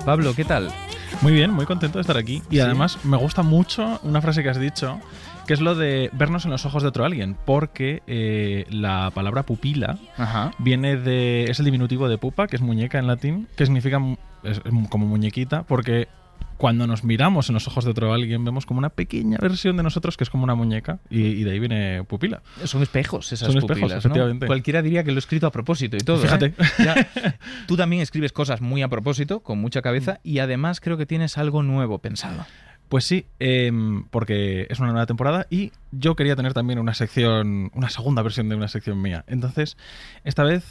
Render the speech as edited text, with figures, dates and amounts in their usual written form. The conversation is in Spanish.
Pablo, ¿qué tal? Muy bien, muy contento de estar aquí. Y además me gusta mucho una frase que has dicho, que es lo de vernos en los ojos de otro alguien, porque la palabra pupila viene de... es el diminutivo de pupa, que es muñeca en latín, que significa es como muñequita, porque cuando nos miramos en los ojos de otro alguien vemos como una pequeña versión de nosotros que es como una muñeca, y de ahí viene pupila. Son espejos esas Son pupilas, espejos, ¿no? efectivamente. Cualquiera diría que lo he escrito a propósito y todo. Fíjate. Ya, tú también escribes cosas muy a propósito, con mucha cabeza, y además creo que tienes algo nuevo pensado. Pues sí, porque es una nueva temporada y yo quería tener también una sección, una segunda versión de una sección mía. Entonces, esta vez